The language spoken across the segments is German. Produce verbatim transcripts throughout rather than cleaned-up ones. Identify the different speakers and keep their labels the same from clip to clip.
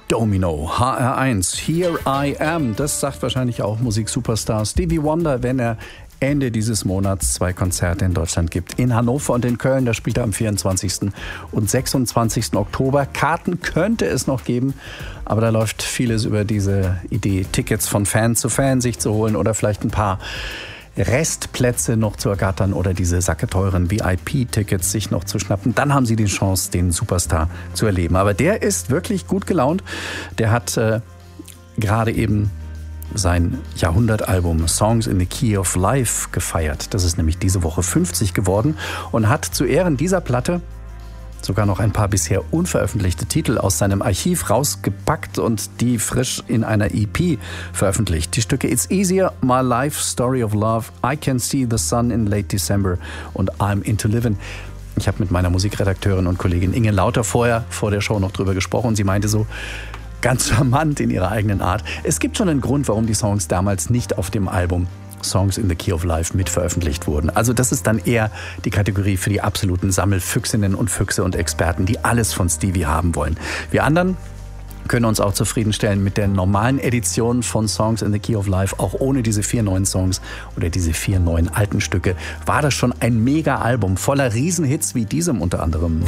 Speaker 1: Domino, H R eins, Here I Am. Das sagt wahrscheinlich auch Musiksuperstar Stevie Wonder, wenn er Ende dieses Monats zwei Konzerte in Deutschland gibt. In Hannover und in Köln, da spielt er am vierundzwanzigsten und sechsundzwanzigsten Oktober. Karten könnte es noch geben, aber da läuft vieles über diese Idee, Tickets von Fan zu Fan sich zu holen oder vielleicht ein paar Restplätze noch zu ergattern oder diese sacketeuren V I P-Tickets sich noch zu schnappen. Dann haben Sie die Chance, den Superstar zu erleben. Aber der ist wirklich gut gelaunt. Der hat äh, gerade eben sein Jahrhundertalbum Songs in the Key of Life gefeiert. Das ist nämlich diese Woche fünfzig geworden und hat zu Ehren dieser Platte sogar noch ein paar bisher unveröffentlichte Titel aus seinem Archiv rausgepackt und die frisch in einer E P veröffentlicht. Die Stücke It's Easier, My Life, Story of Love, I Can See the Sun in Late December und I'm Into Livin'. Ich habe mit meiner Musikredakteurin und Kollegin Inge Lauter vorher vor der Show noch drüber gesprochen und sie meinte so, ganz charmant in ihrer eigenen Art, es gibt schon einen Grund, warum die Songs damals nicht auf dem Album Songs in the Key of Life mit veröffentlicht wurden. Also das ist dann eher die Kategorie für die absoluten Sammelfüchsinnen und Füchse und Experten, die alles von Stevie haben wollen. Wir anderen können uns auch zufriedenstellen mit der normalen Edition von Songs in the Key of Life, auch ohne diese vier neuen Songs oder diese vier neuen alten Stücke. War das schon ein Mega-Album voller Riesenhits wie diesem unter anderem.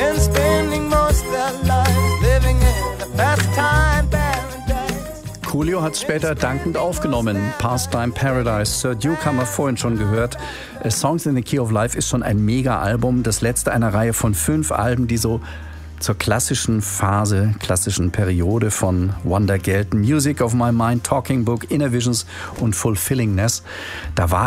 Speaker 1: Coolio hat es später dankend aufgenommen. Pastime Paradise, Sir Duke haben wir vorhin schon gehört. Songs in the Key of Life ist schon ein Mega-Album. Das letzte einer Reihe von fünf Alben, die so zur klassischen Phase, klassischen Periode von Wonder gelten. Music of My Mind, Talking Book, Inner Visions und Fulfillingness. Da war